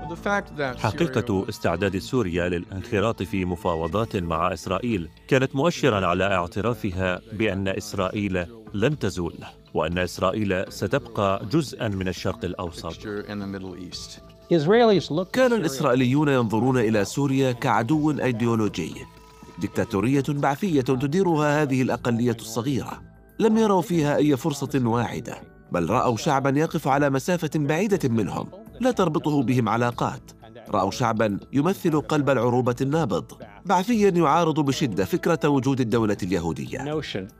حقيقة استعداد سوريا للانخراط في مفاوضات مع إسرائيل كانت مؤشرا على اعترافها بأن إسرائيل لن تزول، وأن إسرائيل ستبقى جزءا من الشرق الأوسط. كان الإسرائيليون ينظرون إلى سوريا كعدو أيديولوجي، ديكتاتورية بعثية تديرها هذه الأقلية الصغيرة. لم يروا فيها أي فرصة واحدة، بل رأوا شعبا يقف على مسافة بعيدة منهم لا تربطه بهم علاقات. رأوا شعبا يمثل قلب العروبة النابض، بعثيا يعارض بشدة فكرة وجود الدولة اليهودية.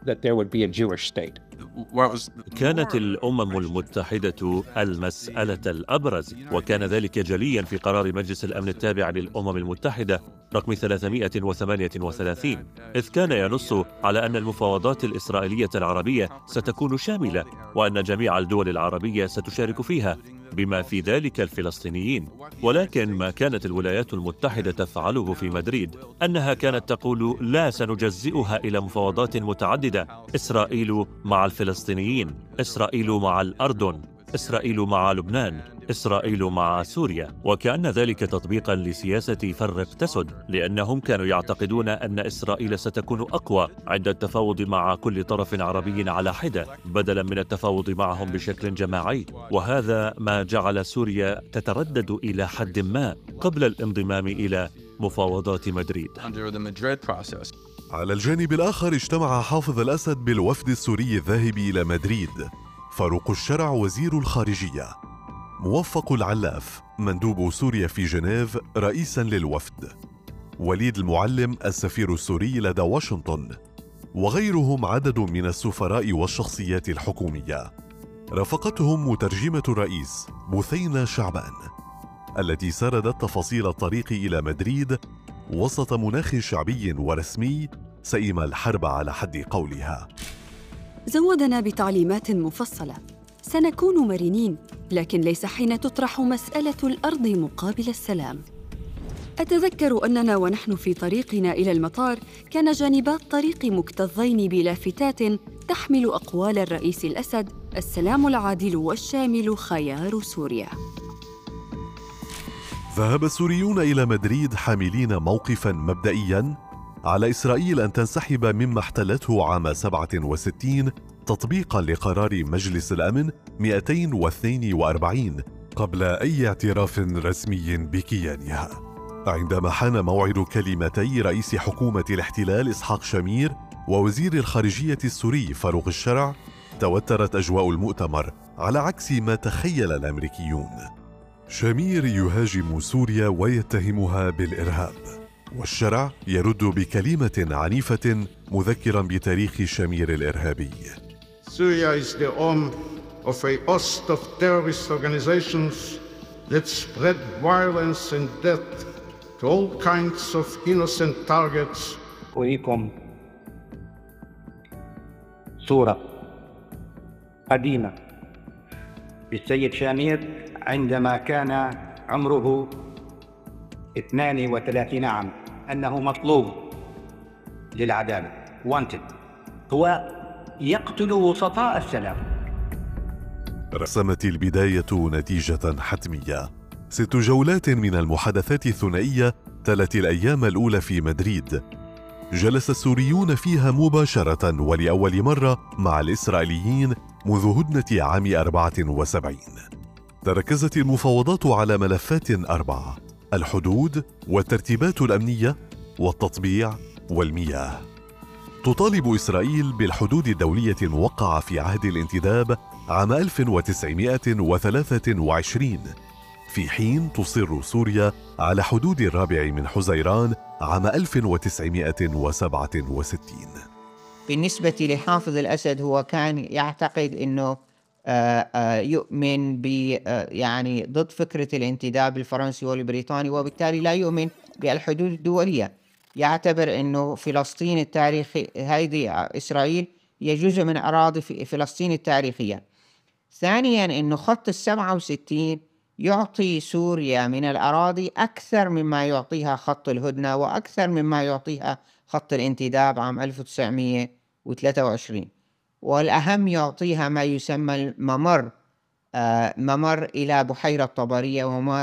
كانت الأمم المتحدة المسألة الأبرز، وكان ذلك جليا في قرار مجلس الأمن التابع للأمم المتحدة رقم 338، إذ كان ينص على أن المفاوضات الإسرائيلية العربية ستكون شاملة، وأن جميع الدول العربية ستشارك فيها بما في ذلك الفلسطينيين. ولكن ما كانت الولايات المتحدة تفعله في مدريد أنها كانت تقول: لا، سنجزئها إلى مفاوضات متعددة، إسرائيل مع الفلسطينيين، إسرائيل مع الأردن، إسرائيل مع لبنان، إسرائيل مع سوريا. وكأن ذلك تطبيقا لسياسة فرق تسد، لأنهم كانوا يعتقدون أن إسرائيل ستكون أقوى عند التفاوض مع كل طرف عربي على حدة، بدلا من التفاوض معهم بشكل جماعي. وهذا ما جعل سوريا تتردد إلى حد ما قبل الانضمام إلى مفاوضات مدريد. على الجانب الآخر اجتمع حافظ الأسد بالوفد السوري الذاهب إلى مدريد فاروق الشرع وزير الخارجية، موفق العلاف مندوب سوريا في جنيف رئيساً للوفد، وليد المعلم السفير السوري لدى واشنطن، وغيرهم عدد من السفراء والشخصيات الحكومية. رافقتهم مترجمة الرئيس بثينة شعبان، التي سردت تفاصيل الطريق إلى مدريد وسط مناخ شعبي ورسمي سئم الحرب على حد قولها. زودنا بتعليمات مفصلة: سنكون مرنين، لكن ليس حين تطرح مسألة الأرض مقابل السلام. أتذكر أننا ونحن في طريقنا إلى المطار كان جانبا الطريق مكتظين بلافتات تحمل أقوال الرئيس الأسد: السلام العادل والشامل خيار سوريا. ذهب السوريون إلى مدريد حاملين موقفاً مبدئياً على إسرائيل أن تنسحب مما احتلته عام 67 تطبيقاً لقرار مجلس الأمن 242 قبل أي اعتراف رسمي بكيانها. عندما حان موعد كلمتي رئيس حكومة الاحتلال إسحاق شامير ووزير الخارجية السوري فاروق الشرع، توترت أجواء المؤتمر على عكس ما تخيل الأمريكيون. شامير يهاجم سوريا ويتهمها بالإرهاب، والشرع يرد بكلمة عنيفة مذكرا بتاريخ شامير الإرهابي. Syria is the home of a host of terrorist organizations that spread violence and death to all kinds of innocent targets. أريكم صورة قديمة بالسيد شامير عندما كان عمره 32 عام، أنه مطلوب للعدالة، wanted. هو يقتل وسطاء السلام. رسمت البداية نتيجة حتمية. 6 جولات من المحادثات الثنائية تلت الأيام الأولى في مدريد، جلس السوريون فيها مباشرة ولأول مرة مع الإسرائيليين منذ هدنة عام 74. تركزت المفاوضات على ملفات 4: الحدود والترتيبات الأمنية والتطبيع والمياه. تطالب إسرائيل بالحدود الدولية الموقعة في عهد الانتداب عام 1923، في حين تصر سوريا على حدود 4 حزيران عام 1967. بالنسبة لحافظ الأسد، هو كان يعتقد أنه يؤمن يعني ضد فكرة الانتداب الفرنسي والبريطاني، وبالتالي لا يؤمن بالحدود الدولية. يعتبر أنه فلسطين التاريخي، هذه إسرائيل، هي جزء من أراضي فلسطين التاريخية. ثانياً، أنه خط 67 يعطي سوريا من الأراضي أكثر مما يعطيها خط الهدنة، وأكثر مما يعطيها خط الانتداب عام 1923، والأهم يعطيها ما يسمى الممر، ممر إلى بحيرة طبرية وممر